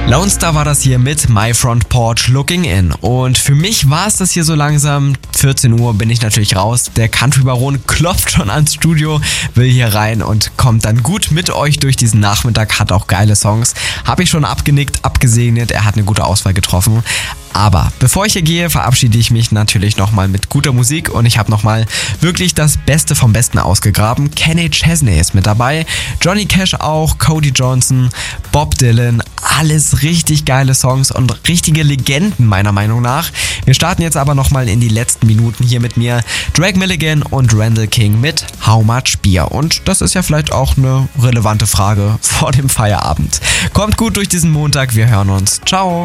Lone Star war das hier mit My Front Porch Looking In. Und für mich war es das hier so langsam. 14 Uhr bin ich natürlich raus. Der Country Baron klopft schon ans Studio, will hier rein und kommt dann gut mit euch durch diesen Nachmittag. Hat auch geile Songs. Habe ich schon abgenickt, abgesegnet. Er hat eine gute Auswahl getroffen. Aber bevor ich hier gehe, verabschiede ich mich natürlich nochmal mit guter Musik und ich habe nochmal wirklich das Beste vom Besten ausgegraben. Kenny Chesney ist mit dabei, Johnny Cash auch, Cody Johnson, Bob Dylan, alles richtig geile Songs und richtige Legenden meiner Meinung nach. Wir starten jetzt aber nochmal in die letzten Minuten hier mit mir. Drake Milligan und Randall King mit How Much Beer. Und das ist ja vielleicht auch eine relevante Frage vor dem Feierabend. Kommt gut durch diesen Montag, wir hören uns. Ciao!